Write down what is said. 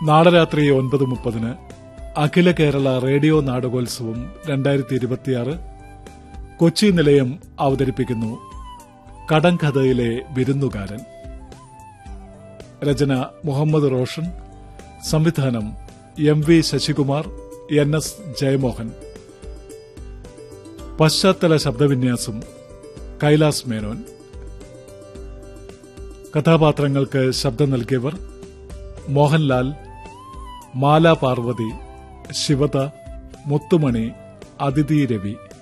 നാളെ രാത്രി 9:30 അഖില കേരള റേഡിയോ നാടകോത്സവം 2026 കൊച്ചി നിലയം അവതരിപ്പിക്കുന്നു കടങ്കഥയിലെ വിരുന്നുകാരൻ. രചന മുഹമ്മദ് റോഷൻ, സംവിധാനം MV ശശികുമാർ, NS ജയമോഹൻ. പശ്ചാത്തല ശബ്ദവിന്യാസം കൈലാസ് മേനോൻ. കഥാപാത്രങ്ങൾക്ക് ശബ്ദം നൽകിയവർ മോഹൻലാൽ, മാല പാർവതി, ശിവത, മുത്തുമണി, അതിഥി രവി.